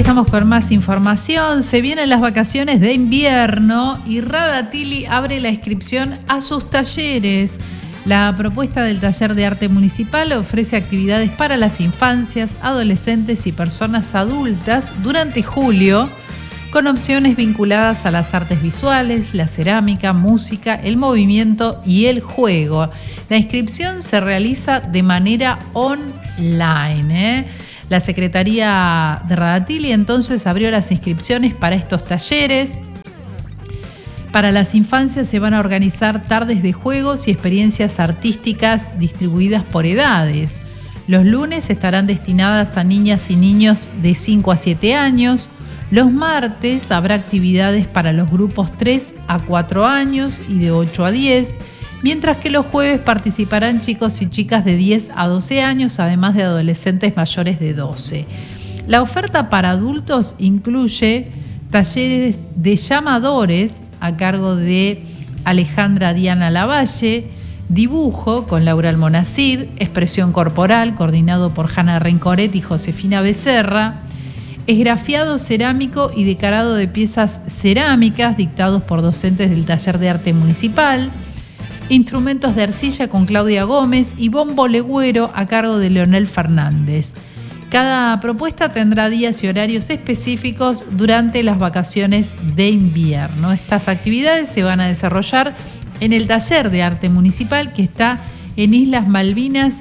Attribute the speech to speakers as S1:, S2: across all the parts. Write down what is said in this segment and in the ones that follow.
S1: estamos con más información. Se vienen las vacaciones de invierno y Radatili abre la inscripción a sus talleres. La propuesta del Taller de Arte Municipal ofrece actividades para las infancias, adolescentes y personas adultas durante julio, con opciones vinculadas a las artes visuales, la cerámica, música, el movimiento y el juego. La inscripción se realiza de manera online. La Secretaría de Radatili entonces abrió las inscripciones para estos talleres. Para las infancias se van a organizar tardes de juegos y experiencias artísticas distribuidas por edades. Los lunes estarán destinadas a niñas y niños de 5 a 7 años. Los martes habrá actividades para los grupos 3 a 4 años y de 8 a 10, mientras que los jueves participarán chicos y chicas de 10 a 12 años, además de adolescentes mayores de 12. La oferta para adultos incluye talleres de llamadores a cargo de Alejandra Diana Lavalle, dibujo con Laura Almonacid, expresión corporal coordinado por Hanna Rencoret y Josefina Becerra, esgrafiado cerámico y decorado de piezas cerámicas dictados por docentes del Taller de Arte Municipal, instrumentos de arcilla con Claudia Gómez y bombo legüero a cargo de Leonel Fernández. Cada propuesta tendrá días y horarios específicos durante las vacaciones de invierno. Estas actividades se van a desarrollar en el Taller de Arte Municipal, que está en Islas Malvinas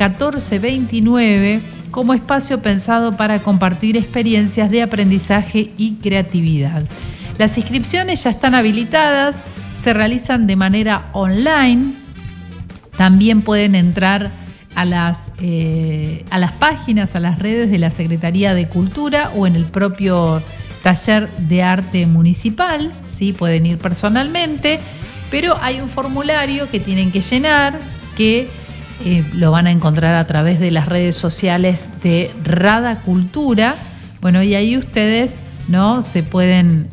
S1: 1429, como espacio pensado para compartir experiencias de aprendizaje y creatividad. Las inscripciones ya están habilitadas, se realizan de manera online. También pueden entrar a las páginas, a las redes de la Secretaría de Cultura o en el propio Taller de Arte Municipal, ¿sí? Pueden ir personalmente, pero hay un formulario que tienen que llenar, que lo van a encontrar a través de las redes sociales de Rada Cultura. Bueno, y ahí ustedes, ¿no?, se pueden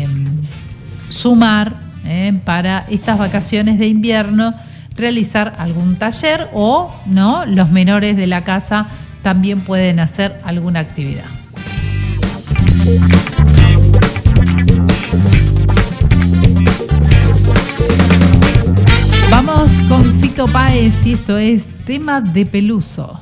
S1: sumar para estas vacaciones de invierno, realizar algún taller o, ¿no?, los menores de la casa también pueden hacer alguna actividad. Vamos con Fito Páez y esto es Tema de Peluso.